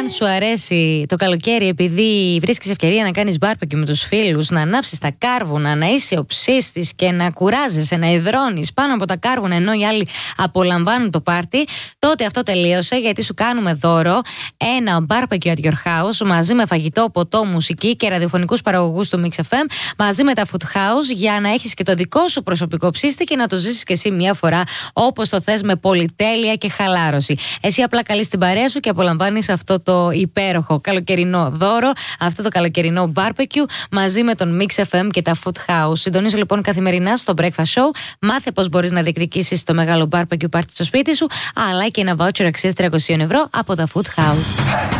Αν σου αρέσει το καλοκαίρι, επειδή βρίσκεις ευκαιρία να κάνεις μπάρπεκι με τους φίλους, να ανάψεις τα κάρβουνα, να είσαι ο ψίστης και να κουράζεσαι, να υδρώνεις πάνω από τα κάρβουνα ενώ οι άλλοι απολαμβάνουν το πάρτι, τότε αυτό τελείωσε, γιατί σου κάνουμε δώρο ένα barbecue at your house μαζί με φαγητό, ποτό, μουσική και ραδιοφωνικούς παραγωγούς του Mix FM, μαζί με τα Food House, για να έχεις και το δικό σου προσωπικό ψήστη και να το ζήσεις και εσύ μια φορά όπως το θες, με πολυτέλεια και χαλάρωση. Εσύ απλά καλείς την παρέα σου και απολαμβάνεις αυτό το υπέροχο καλοκαιρινό δώρο, αυτό το καλοκαιρινό barbecue μαζί με τον Mix FM και τα Food House. Συντονίζω λοιπόν καθημερινά στο Breakfast Show. Μάθε πώς μπορείς να διεκδικήσεις το μεγάλο barbecue party στο σπίτι σου, αλλά και ένα voucher αξίας 300 ευρώ από τα Food House.